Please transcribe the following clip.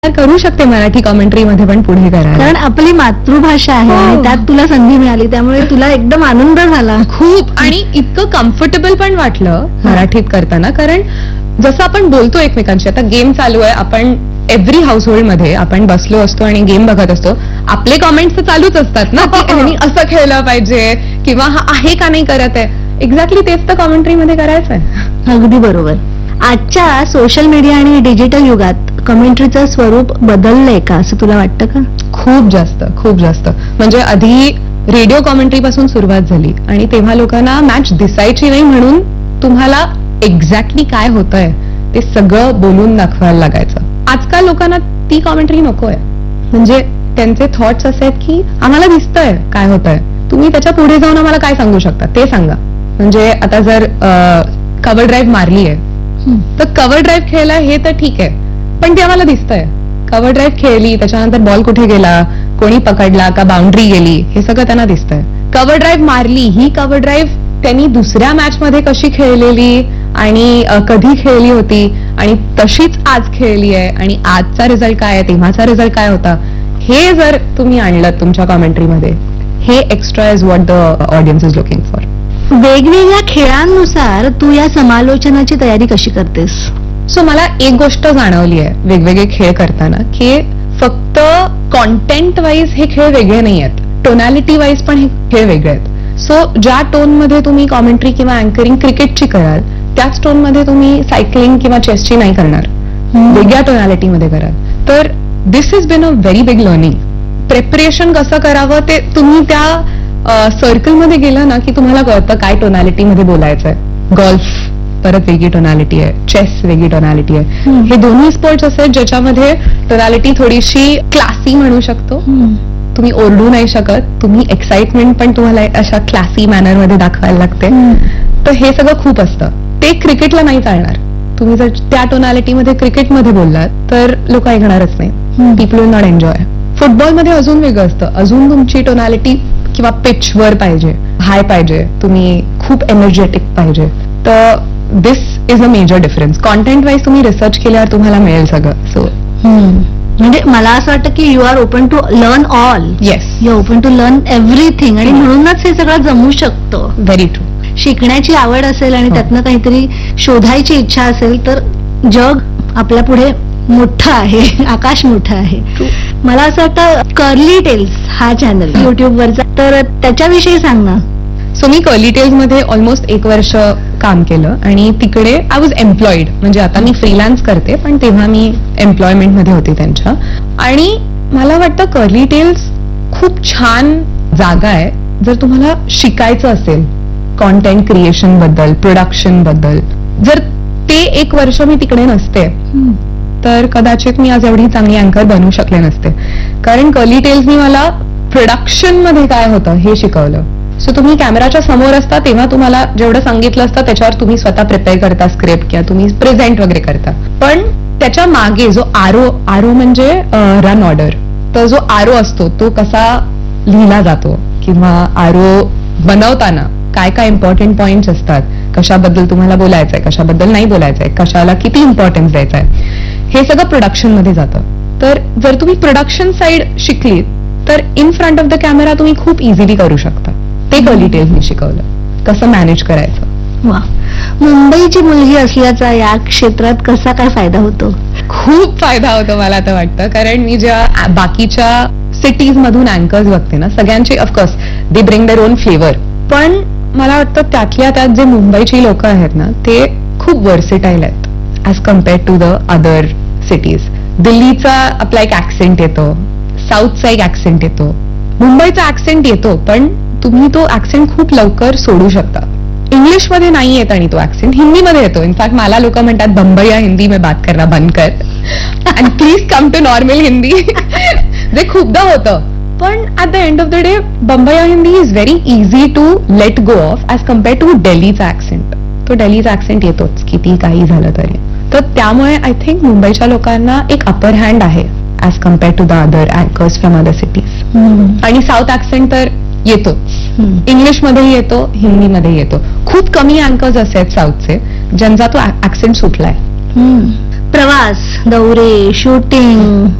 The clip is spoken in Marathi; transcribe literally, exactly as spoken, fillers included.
करू शकते मराठी कॉमेंट्री मध्ये पण पुढे करायला, कारण आपली मातृभाषा आहे आणि त्यात तुला संधी मिळाली, त्यामुळे तुला एकदम आनंद झाला खूप. आणि इतकं कम्फर्टेबल पण वाटलं मराठीत करताना, कारण जसं आपण बोलतो एकमेकांशी. आता गेम चालू आहे, आपण एव्हरी हाऊस होल्ड मध्ये आपण बसलो असतो आणि गेम बघत असतो, आपले कॉमेंट्स तर चालूच असतात ना, की ह्यांनी असं खेळलं पाहिजे किंवा हा आहे का नाही करत आहे. एक्झॅक्टली तेच तर कॉमेंट्री मध्ये करायचं आहे. अगदी बरोबर. आजच्या सोशल मीडिया आणि डिजिटल युगात कमेंट्रीचं स्वरूप बदललंय का, असं तुला वाटतं का? खूप जास्त खूप जास्त. म्हणजे आधी रेडिओ कॉमेंट्री पासून सुरुवात झाली आणि तेव्हा लोकांना मॅच दिसायची नाही, म्हणून तुम्हाला एक्झॅक्टली काय होतंय ते सगळं बोलून दाखवायला लागायचं. आजकाल लोकांना ती कॉमेंट्री नकोय. म्हणजे त्यांचे थॉट्स असे आहेत की आम्हाला दिसतंय काय होतंय, तुम्ही त्याच्या पुढे जाऊन आम्हाला काय सांगू शकता ते सांगा. म्हणजे आता जर कव्हर ड्राईव्ह मारली आहे तर कव्हर ड्राईव्ह खेळला हे तर ठीक आहे, पण ते आम्हाला दिसतंय. कव्हर ड्राईव्ह खेळली, त्याच्यानंतर बॉल कुठे गेला, कोणी पकडला का, बाउंड्री गेली, हे सगळं त्यांना दिसतंय. कव्हर ड्राईव्ह मारली, ही कव्हर ड्राईव्ह त्यांनी दुसऱ्या मॅच मध्ये कशी खेळलेली आणि कधी खेळली होती आणि तशीच आज खेळली आहे आणि आजचा रिझल्ट काय आहे, तेव्हाचा रिझल्ट काय होता, हे जर तुम्ही आणलं तुमच्या कॉमेंट्रीमध्ये, हे extra is what the audience is looking for. वेगवेगळ्या खेळांनुसार तू या समालोचनाची तयारी कशी करतेस? सो मला एक गोष्ट जाणवली आहे वेगवेगळे खेळ करताना, की फक्त कॉन्टेंट वाईज हे खेळ वेगळे नाही आहेत, टोनॅलिटी वाईज पण हे खेळ वेगळे आहेत. सो ज्या टोन मध्ये तुम्ही कॉमेंट्री किंवा अँकरिंग क्रिकेटची कराल, त्याच टोन मध्ये तुम्ही सायकलिंग किंवा चेसची नाही करणार, वेगळ्या टोनॅलिटीमध्ये कराल. तर दिस is been a very big learning. Preparation कसं करावं ते तुम्ही त्या सर्कलमध्ये गेलं ना की तुम्हाला कळतं काय टोनॅलिटीमध्ये बोलायचंय. गोल्फ परत वेगळी टोनॅलिटी आहे, चेस वेगळी टोनॅलिटी आहे. हे दोन्ही स्पोर्ट्स असे ज्याच्यामध्ये टोनॅलिटी थोडीशी क्लासी म्हणू शकतो. तुम्ही ओरडू नाही शकत, तुम्ही एक्साइटमेंट पण तुम्हाला अशा क्लासी मॅनरमध्ये दाखवायला लागते. तर हे सगळं खूप असतं, ते क्रिकेटला नाही चालणार. तुम्ही जर त्या टोनॅलिटीमध्ये क्रिकेटमध्ये बोललात तर लोक ऐकणारच नाही, पीपल विल नॉट एन्जॉय. फुटबॉलमध्ये अजून वेगळं असतं, अजून तुमची टोनॅलिटी किंवा पिच वर पाहिजे, हाय पाहिजे, तुम्ही खूप एनर्जेटिक पाहिजे. तर दिस is a major difference. Content wise तुम्ही रिसर्च केल्यावर तुम्हाला मिळेल सगळं. सो म्हणजे मला असं वाटतं की you R open to learn all. Yes, you open to learn everything, आणि म्हणूनच हे सगळं जमू शकतं. Very true. शिकण्याची आवड असेल आणि त्यातनं काहीतरी शोधायची इच्छा असेल तर जग आपल्या पुढे मोठं आहे, आकाश मोठं आहे. मला असं वाटतं कर्ली टेल्स हा चॅनल युट्यूबवरचा, तर त्याच्याविषयी सांग ना. सो मी कर्ली टेल्स मध्ये ऑलमोस्ट एक वर्ष काम केलं आणि तिकडे आय वॉज एम्प्लॉईड. म्हणजे आता मी फ्रीलान्स करते, पण तेव्हा मी एम्प्लॉयमेंट मध्ये होते त्यांच्या. आणि मला वाटतं कर्ली टेल्स खूप छान जागा आहे जर तुम्हाला शिकायचं असेल कॉन्टेंट क्रिएशन बद्दल, प्रोडक्शन बद्दल. जर ते एक वर्ष मी तिकडे नसते तर कदाचित मी आज एवढी चांगली अँकर बनवू शकले नसते, कारण कर्ली टेल्सनी मला प्रोडक्शन मध्ये काय होतं हे शिकवलं. सो तुम्ही कॅमेराच्या समोर असता तेव्हा तुम्हाला जेवढं सांगितलं असतं त्याच्यावर तुम्ही स्वतः प्रिपेअर करता स्क्रिप्ट किंवा तुम्ही प्रेझेंट वगैरे करता, पण त्याच्या मागे जो आरो आरो म्हणजे रन ऑर्डर, तर जो आरो असतो तो कसा लिहिला जातो किंवा आरो बनवताना काय काय इम्पॉर्टंट पॉइंट्स असतात, कशाबद्दल तुम्हाला बोलायचंय, कशाबद्दल नाही बोलायचंय, कशाला किती इम्पॉर्टन्स द्यायचंय, हे सगळं प्रोडक्शन मध्ये जातं. तर जर तुम्ही प्रोडक्शन साइड शिकलीत तर in front of the camera तुम्ही खूप इझिली करू शकता. ते कर्ली टेल्सनी शिकवलं कसं मॅनेज करायचं. वा, मुंबईची मुलगी असल्याचा या क्षेत्रात कसा काय फायदा होतो? खूप फायदा होतो मला तर वाटतं, कारण मी ज्या बाकीच्या सिटीज मधून अँकर्स बघते ना, सगळ्यांचे of course they bring their own flavour, पण मला वाटतं त्यातल्या त्यात जे मुंबईची लोक आहेत ना ते खूप वर्सेटाईल आहेत as compare to the other cities. दिल्लीचा आपला एक ऍक्सेंट येतो, साऊथचा एक ऍक्सेंट येतो, मुंबईचा ऍक्सेंट येतो, पण तुम्ही तो ऍक्सेंट खूप लवकर सोडू शकता. इंग्लिशमध्ये नाही येत आणि तो ऍक्सेंट हिंदीमध्ये येतो. इनफॅक्ट मला लोक म्हणतात बंबईया हिंदी में बात करना बंद कर and please come to normal Hindi. जे खूपदा होतं, पण at the end of the day Bambaiya Hindi is very easy to let go of as compare to डेलीचा accent. तो डेलीचा ऍक्सेंट येतोच किती काही झालं तरी. तर त्यामुळे आय थिंक मुंबईच्या लोकांना एक अपर हँड आहे as compare to the other anchors from other cities. आणि साऊथ ऍक्सेंट तर येतोच, इंग्लिशमध्येही येतो, हिंदीमध्ये येतो. खूप कमी अँकर्स असे आहेत साऊथचे ज्यांचा तो ऍक्सेंट सुटलाय. प्रवास, दौरे, शूटिंग,